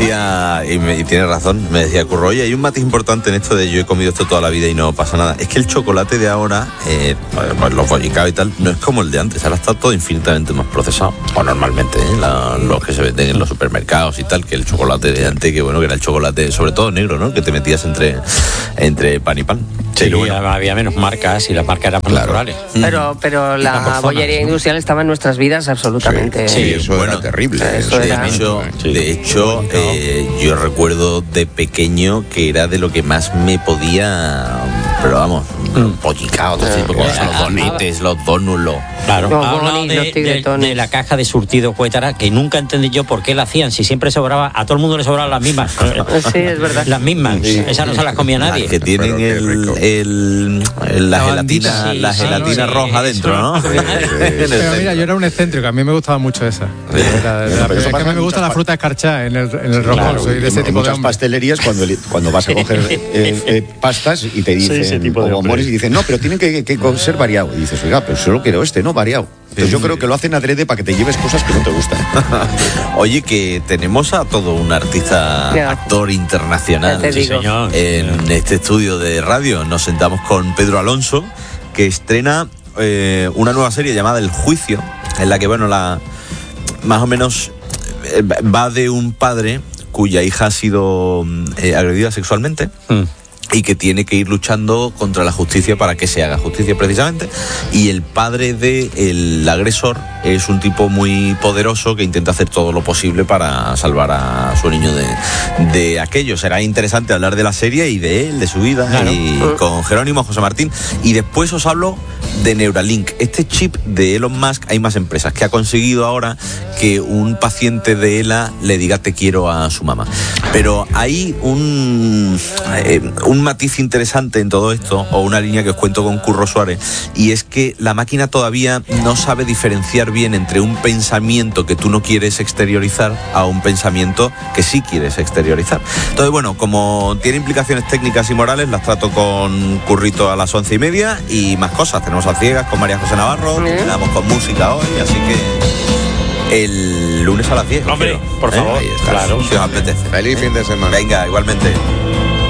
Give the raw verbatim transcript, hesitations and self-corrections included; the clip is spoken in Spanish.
decía, y, me, y tiene razón, me decía Curro, oye, hay un matiz importante en esto de yo he comido esto toda la vida y no pasa nada. Es que el chocolate de ahora, eh, pues los bollicaos y tal, no es como el de antes. Ahora está todo infinitamente más procesado. O normalmente, ¿eh? La, los que se venden en los supermercados y tal, que el chocolate de antes, que bueno, que era el chocolate, sobre todo negro, ¿no? Que te metías entre, entre pan y pan. Sí, pero bueno, había menos marcas y las marcas eran más claro. naturales. Pero, pero la bollería industrial estaba en nuestras vidas absolutamente. Sí, sí, eso bueno, era terrible. Eso de era... hecho, sí. de hecho eh, yo recuerdo de pequeño que era de lo que más me podía, pero vamos, mm. pollicao, todo tipo, los donetes, los donuts, claro. No, ha hablado de, de, de la caja de surtido Cuétara, que nunca entendí yo por qué la hacían, si siempre sobraba, a todo el mundo le sobraban las mismas. Sí, es verdad. Las mismas, sí. Esas no se las comía nadie. Que tienen el, el, el, la, la gelatina, sí, la gelatina sí, roja sí, dentro, ¿no? Sí, sí. Pero mira, yo era un excéntrico, a mí me gustaba mucho esa. Era, era, era, es que a mí me gusta la fruta escarchada en el, en el roscón, claro, soy de ese en tipo muchas de hombre. Pastelerías, cuando, cuando vas a coger eh, eh, pastas y te dicen, o bombones, y dicen, no, pero tienen que, que ser variado. Y dices, oiga, pero solo quiero este, no variado. Entonces yo creo que lo hacen adrede para que te lleves cosas que no te gustan. Oye, que tenemos a todo un artista, yeah. actor internacional sí, señor. en este estudio de radio. Nos sentamos con Pedro Alonso, que estrena eh, una nueva serie llamada El Juicio, en la que, bueno, la más o menos eh, va de un padre cuya hija ha sido eh, agredida sexualmente. Mm. Y que tiene que ir luchando contra la justicia para que se haga justicia precisamente. Y el padre del agresor es un tipo muy poderoso que intenta hacer todo lo posible para salvar a su niño de, de aquello. Será interesante hablar de la serie y de él, de su vida, claro. y con Jerónimo, José Martín. Y después os hablo de Neuralink, este chip de Elon Musk. Hay más empresas que ha conseguido ahora que un paciente de E L A le diga te quiero a su mamá. Pero hay un, eh, un matiz interesante en todo esto, o una línea que os cuento con Curro Suárez, y es que la máquina todavía no sabe diferenciar bien entre un pensamiento que tú no quieres exteriorizar a un pensamiento que sí quieres exteriorizar. Entonces, bueno, como tiene implicaciones técnicas y morales, las trato con Currito a las once y media y más cosas. Tenemos a ciegas con María José Navarro, terminamos con música hoy, así que el lunes a las diez. Hombre, quiero. por favor, ¿Eh? Ahí está, claro. Si os apetece. Feliz fin de semana. Venga, igualmente.